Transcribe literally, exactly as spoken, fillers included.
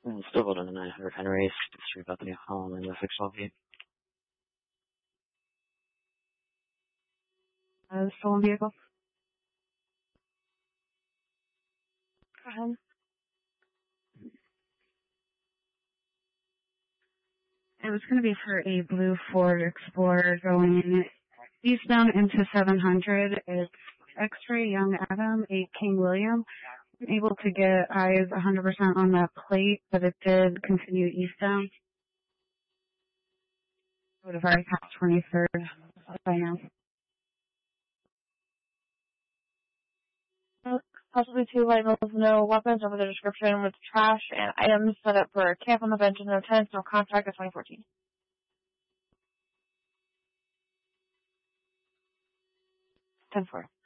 And still voting on nine hundred Henry, Street Bethany Home in the six twelve feet. Uh, stolen vehicle. Go ahead. It was going to be for a blue Ford Explorer going eastbound into seven hundred. It's X-ray Young Adam, eight King William. I'm able to get eyes one hundred percent on that plate, but it did continue eastbound. I would have already passed twenty-third by now. Possibly two labels, no weapons over the description with trash and items set up for a camp on the bench and no tents, no contract of twenty fourteen. ten four.